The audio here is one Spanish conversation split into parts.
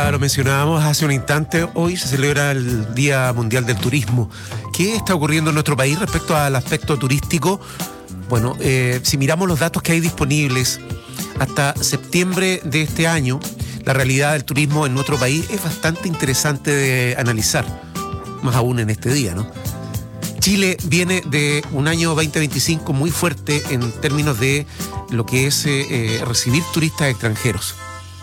Ya lo mencionábamos hace un instante, hoy se celebra el Día Mundial del Turismo. ¿Qué está ocurriendo en nuestro país respecto al aspecto turístico? Bueno, si miramos los datos que hay disponibles, hasta septiembre de este año, la realidad del turismo en nuestro país es bastante interesante de analizar, más aún en este día, ¿no? Chile viene de un año 2025 muy fuerte en términos de lo que es recibir turistas extranjeros.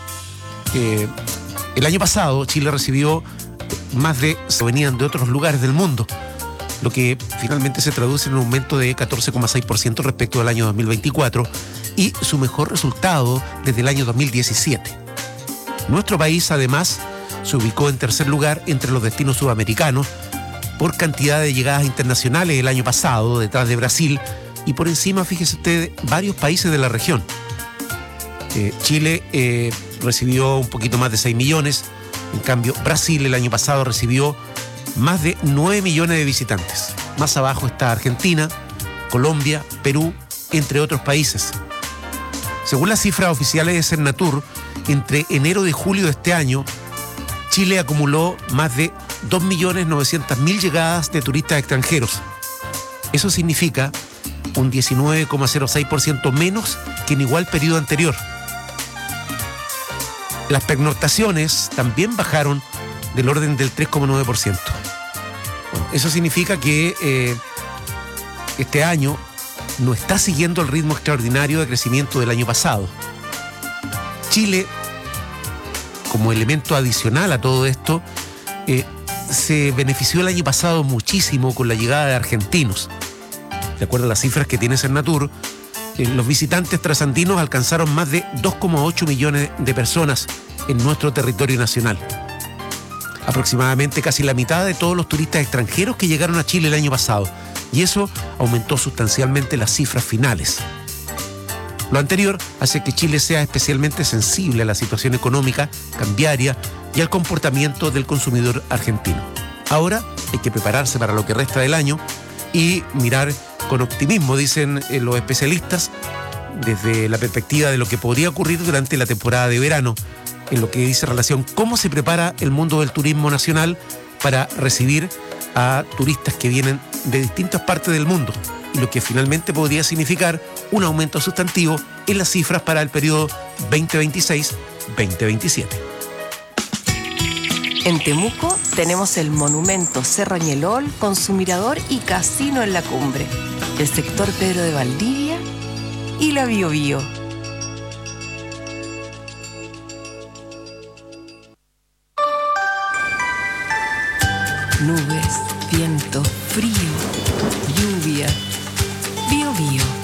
El año pasado Chile recibió más de que venían de otros lugares del mundo, lo que finalmente se traduce en un aumento de 14,6% respecto al año 2024 y su mejor resultado desde el año 2017. Nuestro país además se ubicó en tercer lugar entre los destinos sudamericanos por cantidad de llegadas internacionales el año pasado, detrás de Brasil, y por encima, fíjese usted, varios países de la región. Chile recibió un poquito más de 6 millones, en cambio Brasil el año pasado recibió más de 9 millones de visitantes. Más abajo está Argentina, Colombia, Perú, entre otros países. Según las cifras oficiales de Cernatur, entre enero y julio de este año, Chile acumuló más de 2.900.000 llegadas de turistas extranjeros. Eso significa un 19,06% menos que en igual periodo anterior. Las pernoctaciones también bajaron del orden del 3,9%. Bueno, eso significa que este año no está siguiendo el ritmo extraordinario de crecimiento del año pasado. Chile, como elemento adicional a todo esto, se benefició el año pasado muchísimo con la llegada de argentinos. De acuerdo a las cifras que tiene Cernatur, los visitantes trasandinos alcanzaron más de 2,8 millones de personas en nuestro territorio nacional. Aproximadamente casi la mitad de todos los turistas extranjeros que llegaron a Chile el año pasado, y eso aumentó sustancialmente las cifras finales. Lo anterior hace que Chile sea especialmente sensible a la situación económica, cambiaria y al comportamiento del consumidor argentino. Ahora hay que prepararse para lo que resta del año y mirar con optimismo, dicen los especialistas, desde la perspectiva de lo que podría ocurrir durante la temporada de verano, en lo que dice relación cómo se prepara el mundo del turismo nacional para recibir a turistas que vienen de distintas partes del mundo, y lo que finalmente podría significar un aumento sustantivo en las cifras para el periodo 2026-2027. En Temuco tenemos el monumento Cerro Añelol con su mirador y casino en la cumbre, el sector Pedro de Valdivia y la Biobío. Nubes, viento, frío, lluvia. Biobío.